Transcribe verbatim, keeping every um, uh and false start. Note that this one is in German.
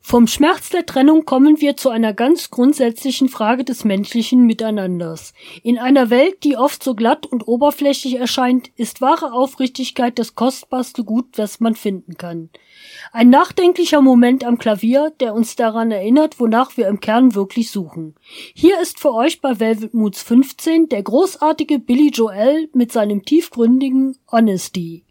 Vom Schmerz der Trennung kommen wir zu einer ganz grundsätzlichen Frage des menschlichen Miteinanders. In einer Welt, die oft so glatt und oberflächlich erscheint, ist wahre Aufrichtigkeit das kostbarste Gut, das man finden kann. Ein nachdenklicher Moment am Klavier, der uns daran erinnert, wonach wir im Kern wirklich suchen. Hier ist für euch bei Velvet Moods fünfzehn der großartige Billy Joel mit seinem tiefgründigen Honesty.